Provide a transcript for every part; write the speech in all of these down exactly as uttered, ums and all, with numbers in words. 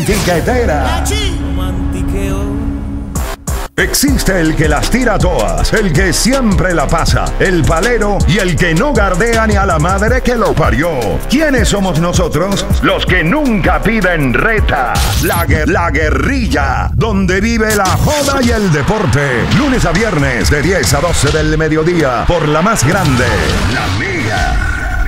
Tiquetera. Existe el que las tira todas, el que siempre la pasa, el palero y el que no gardea ni a la madre que lo parió. ¿Quiénes somos nosotros? Los que nunca piden reta. La, guer la guerrilla, donde vive la joda y el deporte. Lunes a viernes de diez a doce del mediodía por la más grande, La Mega.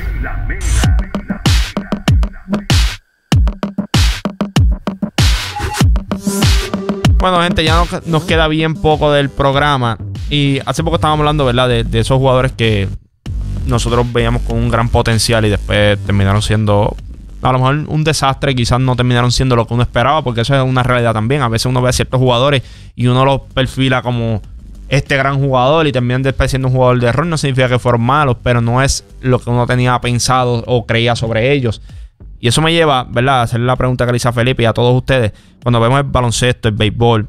Bueno, gente, ya nos, nos queda bien poco del programa. Y hace poco estábamos hablando, ¿verdad? De, de esos jugadores que nosotros veíamos con un gran potencial y después terminaron siendo, a lo mejor, un desastre. Quizás no terminaron siendo lo que uno esperaba, porque eso es una realidad también. A veces uno ve a ciertos jugadores y uno los perfila como este gran jugador y terminan después siendo un jugador de error. No significa que fueron malos, pero no es lo que uno tenía pensado o creía sobre ellos. Y eso me lleva, ¿verdad?, a hacer la pregunta que le hice a Felipe y a todos ustedes. Cuando vemos el baloncesto, el béisbol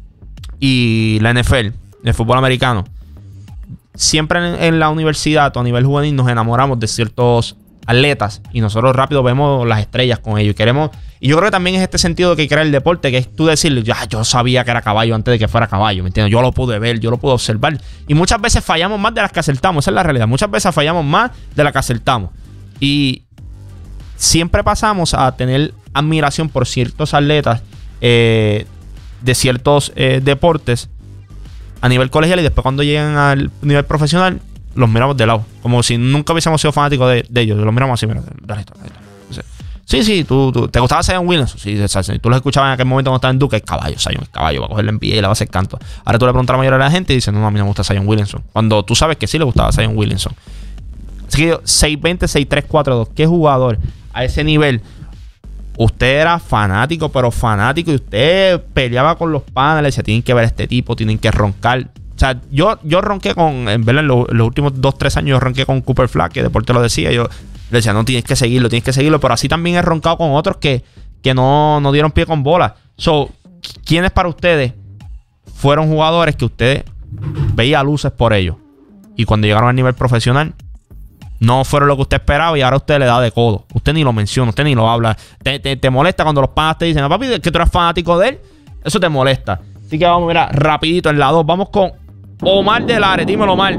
y la N F L, el fútbol americano, siempre en, en la universidad o a nivel juvenil nos enamoramos de ciertos atletas y nosotros rápido vemos las estrellas con ellos y queremos. Y yo creo que también es este sentido que crea el deporte, que es tú decirle, ya, yo sabía que era caballo antes de que fuera caballo, ¿me entiendes? Yo lo pude ver, yo lo pude observar. Y muchas veces fallamos más de las que acertamos, esa es la realidad. Muchas veces fallamos más de las que acertamos. Y siempre pasamos a tener admiración por ciertos atletas eh, de ciertos eh, deportes a nivel colegial y después cuando llegan al nivel profesional los miramos de lado, como si nunca hubiésemos sido fanáticos de, de ellos. Los miramos así, mira, dale esto, dale esto. Sí, sí, tú, tú te gustaba Zion Williamson, sí, tú los escuchabas en aquel momento cuando estaba en Duke, es caballo, Zion, es caballo, va a coger la N B A y le va a hacer canto. Ahora tú le preguntas a la mayoría de la gente y dicen, no, a mí no me gusta Zion Williamson, cuando tú sabes que sí le gustaba Zion Williamson. Así que seis veinte, seis tres, cuatro dos, ¿qué jugador a ese nivel? Usted era fanático, pero fanático, y usted peleaba con los panas, le decía, tienen que ver a este tipo, tienen que roncar. O sea, yo, yo ronqué con, en verdad, en los, los últimos dos, tres años yo ronqué con Cooper Flag, que deporte lo decía, yo le decía, no, tienes que seguirlo, tienes que seguirlo, pero así también he roncado con otros que, que no, no dieron pie con bola. So, ¿quiénes para ustedes fueron jugadores que usted veía luces por ellos? Y cuando llegaron al nivel profesional, no fueron lo que usted esperaba y ahora usted le da de codo. Usted ni lo menciona, usted ni lo habla. Te, te, te molesta cuando los panas te dicen, no, papi, que tú eres fanático de él. Eso te molesta. Así que vamos, mira, rapidito en la dos. Vamos con Omar de Lares. Dímelo, Omar.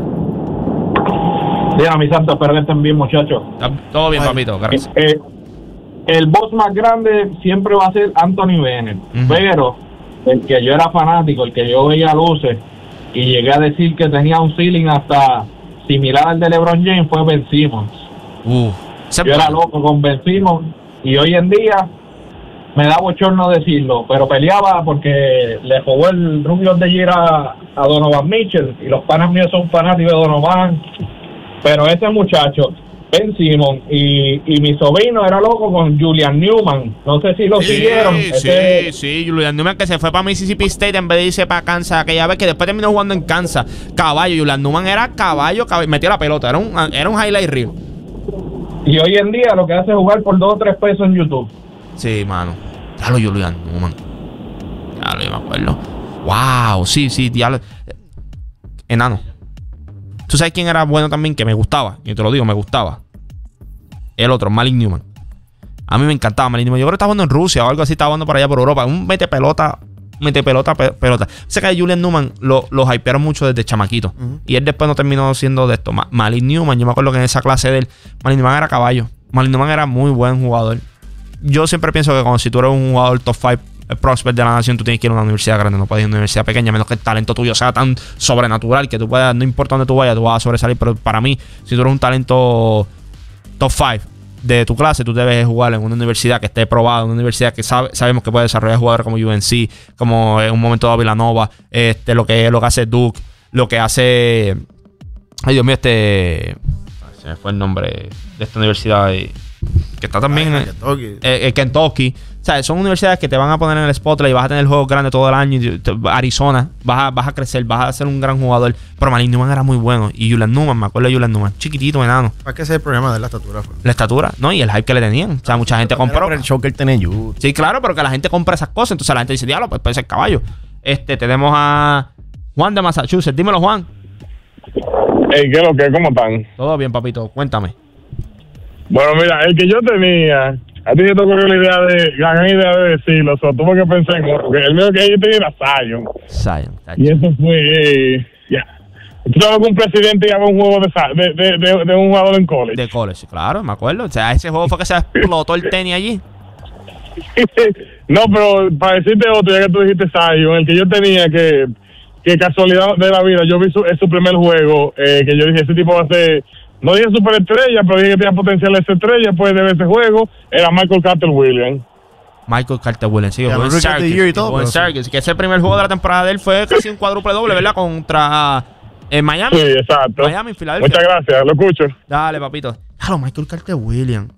Dígame, mi santo, espero que estén bien, muchachos. Todo bien, papito, gracias. Eh, eh, el boss más grande siempre va a ser Anthony Bennett. Uh-huh. Pero el que yo era fanático, el que yo veía luces y llegué a decir que tenía un ceiling hasta similar al de LeBron James, fue Ben Simmons. Uh, yo era loco con Ben Simmons y hoy en día me da bochorno decirlo, pero peleaba porque le jugó el Rookie of the Year a, a Donovan Mitchell y los panas míos son fanáticos de Donovan, pero ese muchacho Ben Simmons y, y mi sobrino era loco con Julian Newman. No sé si lo sí, siguieron. Sí, ese... sí, Julian Newman, que se fue para Mississippi State en vez de irse para Kansas aquella vez, que después terminó jugando en Kansas. Caballo, Julian Newman era caballo, caballo, metía la pelota, era un, era un highlight reel. Y hoy en día lo que hace es jugar por dos o tres pesos en YouTube. Sí, mano. Diablo, Julian Newman. Diablo, yo me acuerdo. Wow, sí, sí, diablo. Enano. ¿Tú sabes quién era bueno también? Que me gustaba. Y te lo digo, me gustaba. El otro, Malik Newman. A mí me encantaba Malik Newman. Yo creo que estaba jugando en Rusia o algo así. Estaba jugando por allá por Europa. Un mete pelota, mete pelota, pe pelota. Sé que a Julian Newman lo, lo hypearon mucho desde chamaquito. Uh-huh. Y él después no terminó siendo de esto. Ma Malik Newman, yo me acuerdo que en esa clase de él, Malik Newman era caballo. Malik Newman era muy buen jugador. Yo siempre pienso que cuando si tú eres un jugador top cinco prospect de la nación, tú tienes que ir a una universidad grande, no puedes ir a una universidad pequeña, a menos que el talento tuyo sea tan sobrenatural que tú puedas, no importa dónde tú vayas, tú vas a sobresalir. Pero para mí, si tú eres un talento top cinco de tu clase, tú debes jugar en una universidad que esté probada, una universidad que sabe, sabemos que puede desarrollar jugadores como U N C, como en un momento dado Villanova, este, lo que lo que hace Duke, lo que hace, ay Dios mío, este, se me fue el nombre de esta universidad que está también en Kentucky. Eh, eh, Kentucky. O sea, son universidades que te van a poner en el spotlight y vas a tener juegos grandes todo el año. Arizona, vas a, vas a crecer, vas a ser un gran jugador. Pero Malik Newman era muy bueno. Y Julian Newman, me acuerdo de Julian Newman, chiquitito, enano. ¿Para qué ese es el problema de la estatura? Fue? La estatura, ¿no? Y el hype que le tenían. O sea, mucha gente compró. Por el show que él tenía yo. Sí, claro, pero que la gente compra esas cosas. Entonces la gente dice, diablo, pues puede ser caballo. Este, tenemos a Juan de Massachusetts. Dímelo, Juan. Hey, ¿qué es lo que? ¿Cómo están? Todo bien, papito. Cuéntame. Bueno, mira, el que yo tenía A ti te tocó la idea de, la gran idea de decirlo, o sea, tuve que pensar en otro, porque el mío que yo tenía era Zion. Zion, Y eso fue, eh, ya. ¿Tú sabes que un presidente llama un juego de, de, de, de, de un jugador en college? De college, claro, me acuerdo. O sea, ese juego fue que se explotó el tenis allí. No, pero para decirte otro, ya que tú dijiste Zion, el que yo tenía que, que casualidad de la vida, yo vi su, es su primer juego, eh, que yo dije, ese tipo va a ser, no dije superestrella, pero dije que tenía potencial de ser estrella, pues de ese juego, era Michael Carter Williams. Michael Carter Williams, sí, Yeah, jugó en Rookie of the Year y todo, Syracuse, pero Syracuse, que ese primer juego de la temporada de él fue casi un cuádruple doble, ¿verdad? Contra eh, Miami. Sí, exacto. Miami, Filadelfia. Muchas gracias, lo escucho. Dale, papito. Claro, Michael Carter Williams.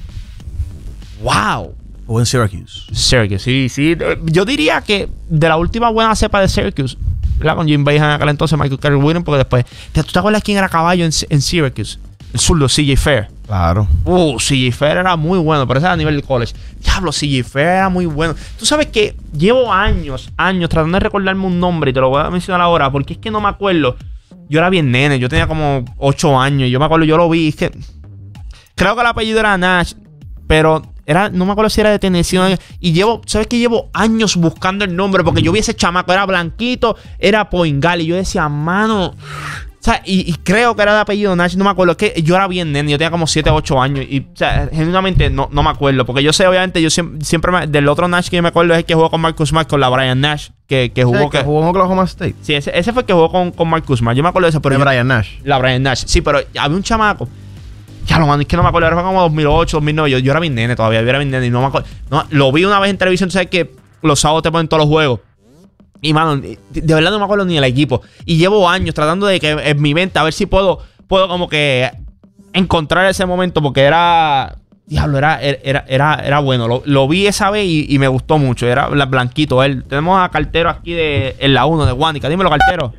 Wow. Jugó en Syracuse. Syracuse, sí, sí. Yo diría que de la última buena cepa de Syracuse, ¿verdad? Con Jim Boeheim en aquel entonces, Michael Carter Williams, porque después, ¿tú te acuerdas quién era caballo en, en Syracuse? El zurdo, C J Fair. Claro. Uh, C J Fair era muy bueno, pero ese era a nivel de college. Diablo, C J Fair era muy bueno. Tú sabes que llevo años, años tratando de recordarme un nombre y te lo voy a mencionar ahora porque es que no me acuerdo. Yo era bien nene, yo tenía como ocho años. Yo me acuerdo, yo lo vi. Es que creo que el apellido era Nash, pero era, no me acuerdo si era de Tennessee. Y llevo, ¿sabes qué? Llevo años buscando el nombre porque yo vi ese chamaco, era blanquito, era Poingal. Y yo decía, mano. O sea, y, y creo que era de apellido Nash, no me acuerdo. Es que yo era bien nene, yo tenía como siete o ocho años. Y, o sea, genuinamente no, no me acuerdo. Porque yo sé, obviamente, yo siempre, siempre me, del otro Nash que yo me acuerdo es el que jugó con Marcus Smart, con la Brian Nash. Que, que jugó. Sí, que que, jugó en Oklahoma State. Sí, ese, ese fue el que jugó con, con Marcus Smart. Yo me acuerdo de eso. Pero de yo, Brian Nash. La Brian Nash. Sí, pero había un chamaco. Ya lo mando, es que no me acuerdo. Era como dos mil ocho, dos mil nueve. Yo, yo era bien nene todavía. Yo era bien nene y no me acuerdo. No, lo vi una vez en televisión. Tú sabes que los sábados te ponen todos los juegos. Y, mano, de verdad no me acuerdo ni del equipo. Y llevo años tratando de que en mi mente, a ver si puedo, puedo como que encontrar ese momento. Porque era... Diablo, era, era, era, era bueno. Lo, lo vi esa vez y, y me gustó mucho. Era blanquito él. Tenemos a Cartero aquí de, en la uno de Guánica. Dímelo, Cartero.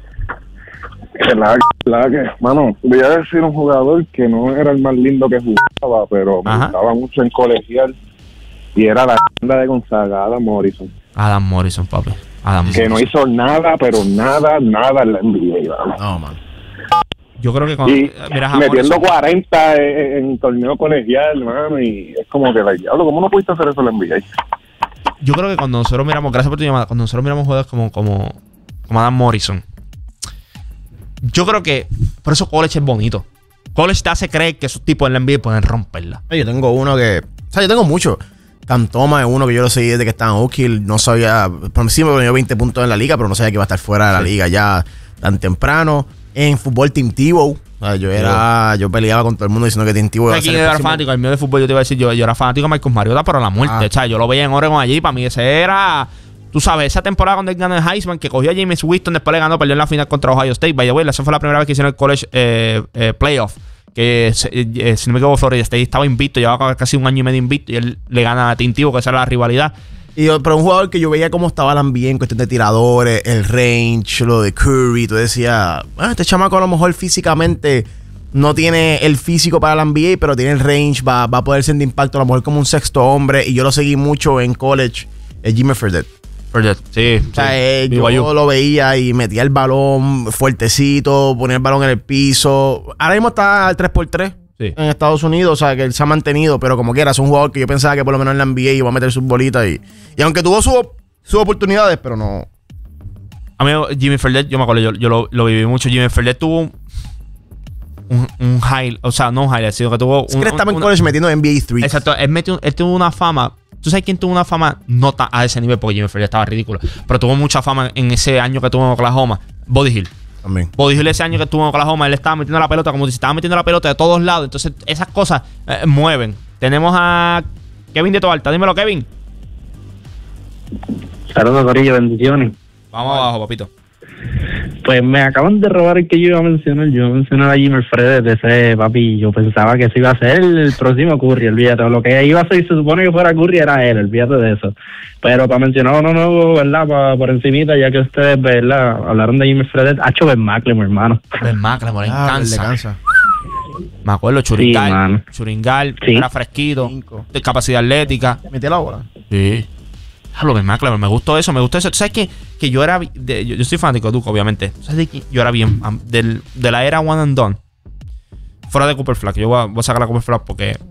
La, la que, mano, voy a decir un jugador que no era el más lindo que jugaba, pero me Ajá. gustaba mucho en colegial. Y era la banda de Gonzaga, Adam Morrison. Adam Morrison, papi. Adam Que Morrison. no hizo nada, pero nada, nada en la N B A, ¿vale? No, man. Yo creo que cuando Y miras a metiendo Morrison, cuarenta en, en torneo colegial, hermano, y es como que, like, diablo, ¿cómo no pudiste hacer eso en la N B A? yo creo que cuando nosotros miramos, gracias por tu llamada, cuando nosotros miramos jugadores como, como, como Adam Morrison, yo creo que por eso college es bonito. College te hace creer que esos tipos en la N B A pueden romperla. Yo tengo uno que... O sea, yo tengo muchos. Cam Thomas es uno que yo lo seguí desde que estaba en Oak Hill. No sabía... Por sí me ponía veinte puntos en la liga, pero no sabía que iba a estar fuera de la Sí. liga ya tan temprano. En fútbol, Tim Tebow. O sea, yo era... Yo peleaba con todo el mundo diciendo que Tim Tebow iba a Aquí ser yo el era próximo. fanático, el mío de fútbol, yo te iba a decir, yo, yo era fanático de Marcus Mariota, pero a la muerte. Ah. O sea, yo lo veía en Oregon allí, para mí ese era... Tú sabes, esa temporada cuando él ganó el Heisman, que cogió a James Winston, después le ganó, perdió en la final contra Ohio State. By the way, esa fue la primera vez que hicieron el college eh, eh, playoff. Que, eh, si no me equivoco, Florida State estaba invicto, llevaba casi un año y medio invicto, y él le gana a Tim Tebow, que esa era la rivalidad. Y yo, pero un jugador que yo veía cómo estaba el ambiente en cuestión de tiradores, el range, lo de Curry. Tú decías, ah, este chamaco a lo mejor físicamente no tiene el físico para la N B A, pero tiene el range, va, va a poder ser de impacto, a lo mejor como un sexto hombre. Y yo lo seguí mucho en college, el Jimmy Fredette. Sí, O sea, sí. eh, B yo Y U. lo veía y metía el balón fuertecito, ponía el balón en el piso. Ahora mismo está al tres por tres Sí. en Estados Unidos, o sea, que él se ha mantenido, pero como quiera, es un jugador que yo pensaba que por lo menos en la N B A iba a meter sus bolitas. Y, y aunque tuvo sus sus oportunidades, pero no. A mí, Jimmy Fredette, yo me acuerdo, yo, yo lo, lo viví mucho. Jimmy Fredette tuvo un, un, un high, o sea, no un highlight, sino que tuvo Es un, que él estaba un- en una- college metiendo N B A tres. Exacto, él, metió, él tuvo una fama. ¿Tú sabes quién tuvo una fama? No ta- a ese nivel, porque Jimmy Fredette estaba ridículo. Pero tuvo mucha fama en ese año que tuvo en Oklahoma. Buddy Hill. También. Buddy Hill ese año que tuvo en Oklahoma, él estaba metiendo la pelota como si estaba metiendo la pelota de todos lados. Entonces, esas cosas eh, mueven. Tenemos a Kevin de Toalta. Dímelo, Kevin. Saludos, Corillo, bendiciones. Vamos abajo, papito. Pues me acaban de robar el que yo iba a mencionar. Yo iba a mencionar a Jimmy Fredette de ese papi. Yo pensaba que ese iba a ser el próximo Curry, olvídate. Lo que iba a ser, se supone que fuera Curry, era él, olvídate de eso. Pero para mencionar uno nuevo, ¿verdad? Pa, por encimita, ya que ustedes, ¿verdad? Hablaron de Jimmy Fredette. Hacho Ben McLemore, hermano. Ben McLemore en Ah, le Kansas. cansa. Me acuerdo, Churingal. mano. Churingal, Sí. era fresquito, Cinco. de capacidad atlética. Metía la bola. Sí. Lo Ben McLemore, me gustó eso, me gustó eso. ¿Tú sabes que, que yo era. De, yo, yo soy fanático de Duke, obviamente. ¿Tú sabes de quién? Yo era bien. um, del, de la era One and Done. Fuera de Cooper Flag. Yo voy a, voy a sacar a Cooper Flag porque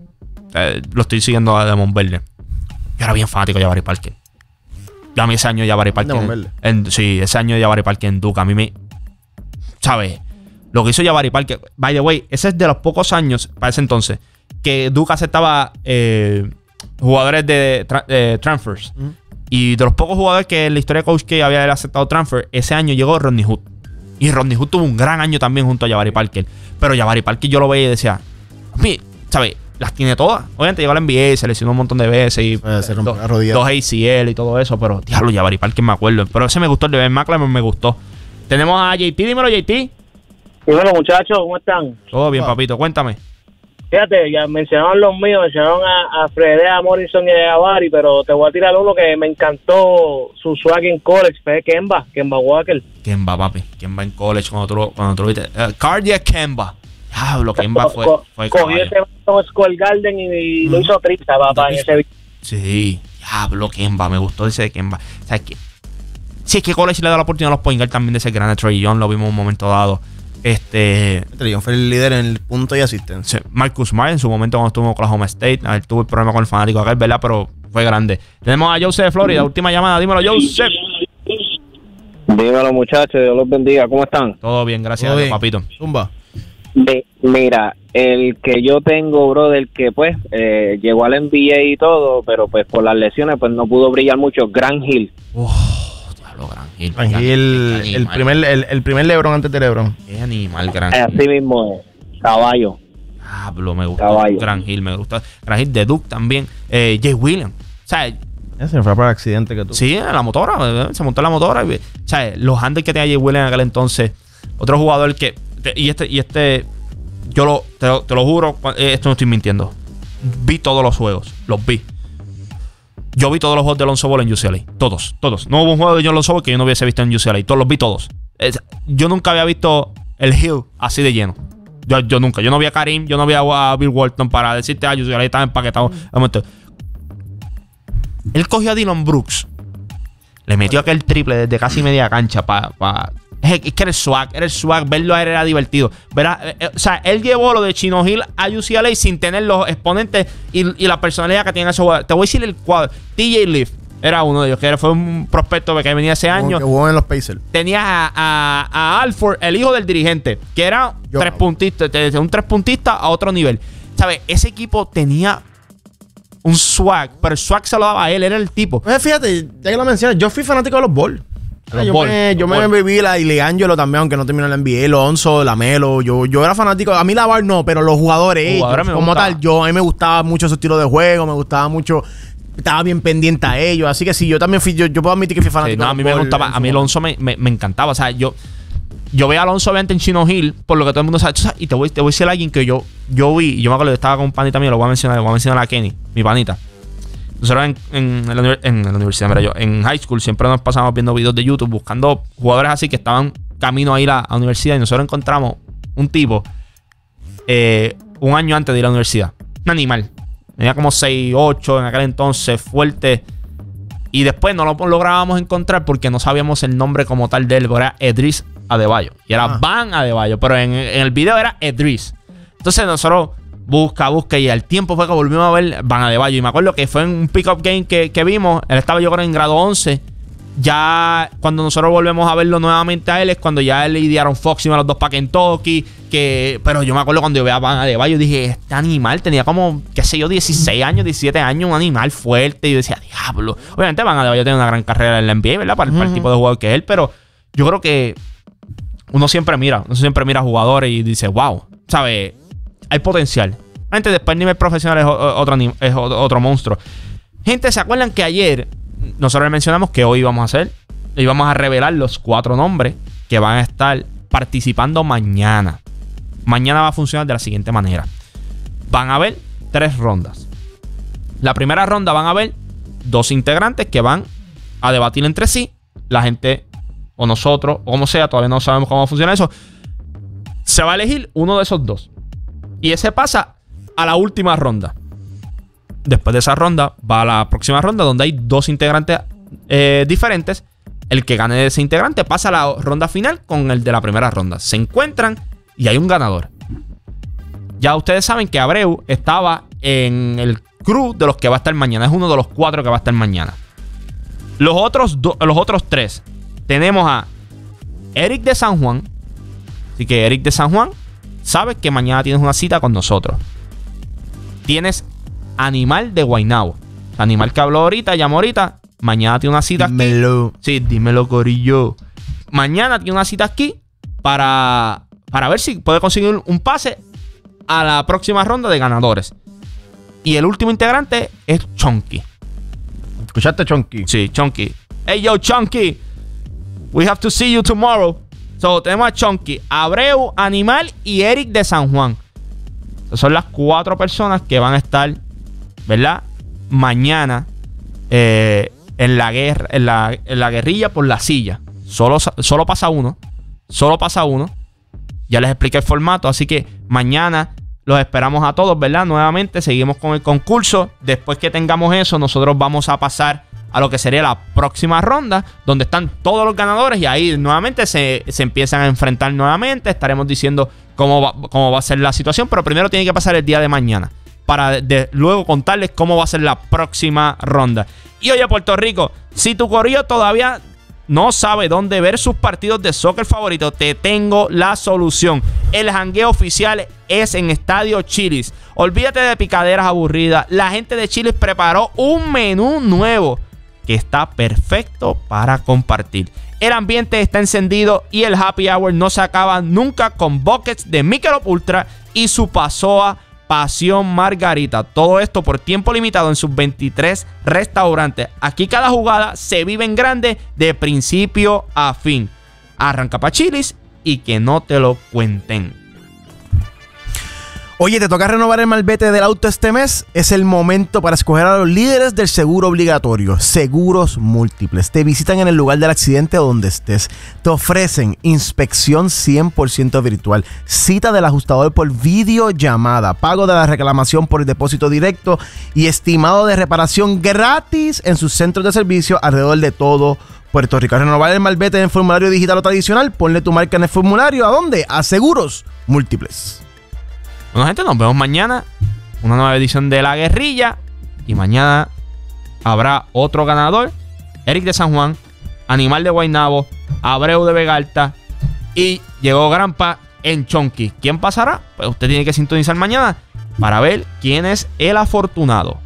eh, lo estoy siguiendo a Demon Verde. Yo era bien fanático de Jabari Parker. Yo a mí ese año de Jabari Parker. En, en, sí, ese año de Jabari Parker en Duke. A mí me. ¿Sabes? Lo que hizo Jabari Parker. By the way, ese es de los pocos años, para ese entonces, que Duke aceptaba eh, jugadores de tra eh, transfers. Mm. Y de los pocos jugadores que en la historia de Coach K había aceptado transfer, ese año llegó Rodney Hood. Y Rodney Hood tuvo un gran año también junto a Jabari Parker. Pero Jabari Parker yo lo veía y decía, ¿sabes? Las tiene todas. Obviamente llegó a la N B A, se lesionó un montón de veces y eh, se rompió do, la rodilla. Dos A C L y todo eso. Pero diablo, Jabari Parker me acuerdo. Pero ese me gustó, el de Ben McLemore me gustó. Tenemos a J T, dímelo J T. Y bueno, muchachos, ¿cómo están? Todo bien, oh. papito, cuéntame. Fíjate, ya mencionaron los míos, mencionaron a, a Fred, a Morrison y a Jabari, pero te voy a tirar uno que me encantó su swag en college, fue Kemba, Kemba Walker. Kemba, papi, Kemba en college, cuando tú lo, cuando tú lo viste. Uh, Cardiac Kemba. Diablo, Kemba fue, Co fue cogió ese Square Garden y, y mm. lo hizo triste, papá, en ese video. Sí, diablo, Kemba, me gustó ese de Kemba. O sea, que, sí, es que college le da la oportunidad a los point guard también de ese grande Trae Young, lo vimos en un momento dado. Este. Trae Young fue el líder en el punto y asistencia. Marcus Smart en su momento cuando estuvo en Oklahoma State. A ver, tuvo el problema con el fanático acá, ¿verdad? Pero fue grande. Tenemos a Joseph de Florida, última llamada. Dímelo, Joseph. Dímelo, muchachos. Dios los bendiga. ¿Cómo están? Todo bien, gracias a Dios, papito. Zumba. De, mira, el que yo tengo, brother, que pues eh, llegó al N B A y todo, pero pues por las lesiones pues no pudo brillar mucho. Grant Hill. Uf. Gran Hill, Gran Hill, el, el, primer, el, el primer LeBron antes de LeBron. Qué animal, Gran Hill. Así mismo es, caballo. Diablo, me gustó Gran Hill, me gustó. Gran Hill de Duke también. Eh, Jay Williams. O sea, ese fue por el accidente que tuvo. Sí, en la motora, se montó en la motora. O sea, los handles que tenía Jay Williams en aquel entonces. Otro jugador que. Y este, y este yo lo, te, lo, te lo juro, esto no estoy mintiendo. Vi todos los juegos, los vi. Yo vi todos los juegos de Lonzo Ball en U C L A. Todos, todos. No hubo un juego de John Lonzo Ball que yo no hubiese visto en U C L A. Todos los vi todos. Yo nunca había visto el Hill así de lleno. Yo, yo nunca. Yo no vi a Karim, yo no vi a Bill Walton para decirte, ah, U C L A estaba empaquetado. Él cogió a Dillon Brooks. Le metió aquel triple desde casi media cancha para... Pa, es que era el swag, era el swag. Verlo a él era divertido. Verá, eh, o sea, él llevó lo de Chino Hill a U C L A sin tener los exponentes y, y la personalidad que tiene ese jugador. Te voy a decir el cuadro. T J Leaf era uno de ellos, que fue un prospecto que venía ese año. Que jugó en los Pacers. Tenía a, a, a Alford, el hijo del dirigente, que era Yo, tres puntista, un tres puntista a otro nivel. ¿Sabes? Ese equipo tenía un swag, pero el swag se lo daba a él, era el tipo. Pues fíjate, ya que lo mencionas, yo fui fanático de los Bulls. Los yo ball, me, yo me viví la Ile Angelo también, aunque no terminó en la N B A, Lonzo, Lamelo. Yo, yo era fanático. A mí la Bar no, pero los jugadores, jugadores ellos, como tal, yo a mí me gustaba mucho su estilo de juego, me gustaba mucho. Estaba bien pendiente a ellos. Así que sí, yo también fui, yo, yo puedo admitir que fui fanático. Sí, no, a mí me gustaba, a mí Lonzo me, me, me encantaba. O sea, yo, yo veía a Lonzo obviamente en Chino Hill, por lo que todo el mundo sabe. Y te voy, te voy a decir a alguien que yo, yo vi, y yo me acuerdo que estaba con un panita mío, lo voy a mencionar, lo voy a mencionar a Kenny, mi panita. Nosotros en, en, en, la, en la universidad, mira yo, en high school siempre nos pasamos viendo videos de YouTube buscando jugadores así que estaban camino a ir a la universidad y nosotros encontramos un tipo eh, un año antes de ir a la universidad. Un animal. Tenía como seis, ocho en aquel entonces, fuerte. Y después no lo lográbamos encontrar porque no sabíamos el nombre como tal de él, pero era Edris Adebayo. Y era ah. Van Adebayo, pero en, en el video era Edris. Entonces nosotros... Busca, busca, y al tiempo fue que volvimos a ver Van Adebayo. Y me acuerdo que fue en un pick-up game que, que vimos. Él estaba yo creo en grado once. Ya cuando nosotros volvemos a verlo nuevamente a él es cuando ya él y Aaron Fox iban los dos para Kentucky. Que, pero yo me acuerdo cuando yo veía a Van Adebayo, dije, este animal tenía como, qué sé yo, dieciséis años, diecisiete años, un animal fuerte. Y yo decía, diablo. Obviamente Van Adebayo tiene una gran carrera en la N B A, ¿verdad? Para, uh-huh. para el tipo de jugador que es él. Pero yo creo que uno siempre mira, uno siempre mira a jugadores y dice, wow, ¿sabes? Hay potencial. Gente, después el nivel profesional es otro, es otro monstruo. Gente, ¿se acuerdan que ayer nosotros les mencionamos que hoy íbamos a hacer? Íbamos a revelar los cuatro nombres que van a estar participando mañana. Mañana va a funcionar de la siguiente manera. Van a haber tres rondas. La primera ronda van a haber dos integrantes que van a debatir entre sí. La gente, o nosotros, o como sea, todavía no sabemos cómo funciona eso. Se va a elegir uno de esos dos. Y ese pasa a la última ronda. Después de esa ronda va a la próxima ronda donde hay dos integrantes eh, diferentes. El que gane de ese integrante pasa a la ronda final con el de la primera ronda. Se encuentran y hay un ganador. Ya ustedes saben que Abreu estaba en el crew de los que va a estar mañana. Es uno de los cuatro que va a estar mañana. Los otros, do, los otros tres. Tenemos a Eric de San Juan. Así que Eric de San Juan, sabes que mañana tienes una cita con nosotros. Tienes Animal de Guaynabo. Animal que habló ahorita, llamó ahorita. Mañana tiene una cita dímelo. aquí. Sí, dímelo, corillo. Mañana tiene una cita aquí para, para ver si puede conseguir un pase a la próxima ronda de ganadores. Y el último integrante es Chonky. ¿Escuchaste, Chonky? Sí, Chonky. Hey, yo, Chonky. We have to see you tomorrow. So, tenemos a Chonky, Abreu, Animal y Eric de San Juan. Esas son las cuatro personas que van a estar, ¿verdad? Mañana eh, en, la guerra, en, la, en la guerrilla por la silla. Solo, solo pasa uno. Solo pasa uno. Ya les expliqué el formato. Así que mañana los esperamos a todos, ¿verdad? Nuevamente seguimos con el concurso. Después que tengamos eso, nosotros vamos a pasar a lo que sería la próxima ronda, donde están todos los ganadores. Y ahí nuevamente se, se empiezan a enfrentar nuevamente. Estaremos diciendo cómo va, cómo va a ser la situación. Pero primero tiene que pasar el día de mañana, para de, de, luego contarles cómo va a ser la próxima ronda. Y oye, Puerto Rico, si tu corillo todavía no sabe dónde ver sus partidos de soccer favoritos, te tengo la solución. El jangueo oficial es en Estadio Chili's. Olvídate de picaderas aburridas. La gente de Chili's preparó un menú nuevo que está perfecto para compartir. El ambiente está encendido y el happy hour no se acaba nunca con buckets de Michelob Ultra y su Pasoa Pasión Margarita. Todo esto por tiempo limitado en sus veintitrés restaurantes. Aquí cada jugada se vive en grande de principio a fin. Arranca pa' Chili's y que no te lo cuenten. Oye, ¿te toca renovar el malvete del auto este mes? Es el momento para escoger a los líderes del seguro obligatorio. Seguros Múltiples. Te visitan en el lugar del accidente o donde estés. Te ofrecen inspección cien por ciento virtual, cita del ajustador por videollamada, pago de la reclamación por depósito directo y estimado de reparación gratis en sus centros de servicio alrededor de todo Puerto Rico. Renovar el malvete en el formulario digital o tradicional. Ponle tu marca en el formulario. ¿A dónde? A Seguros Múltiples. Bueno, gente, nos vemos mañana. Una nueva edición de La Guerrilla. Y mañana habrá otro ganador. Eric de San Juan, Animal de Guaynabo, Abreu de Vega Alta y llegó Grampa en Chonky. ¿Quién pasará? Pues usted tiene que sintonizar mañana para ver quién es el afortunado.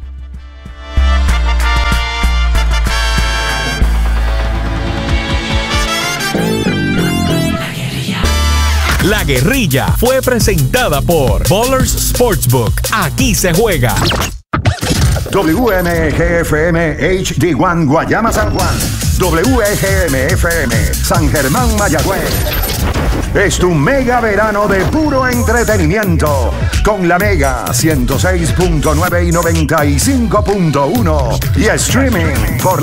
La Guerrilla fue presentada por Ballers Sportsbook. Aquí se juega. W M G F M H D uno Guayama San Juan. W G M F M San Germán Mayagüez. Es tu mega verano de puro entretenimiento. Con la Mega ciento seis punto nueve y noventa y cinco punto uno. Y streaming por